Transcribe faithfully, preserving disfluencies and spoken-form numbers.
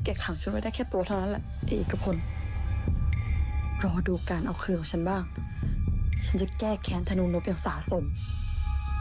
แกขังฉันไว้ได้แค่ตัวเท่านั้นแหละไอ้เอกพลรอดูการเอาคืนของฉันบ้างฉันจะแก้แค้นธนูนพอย่างสาสม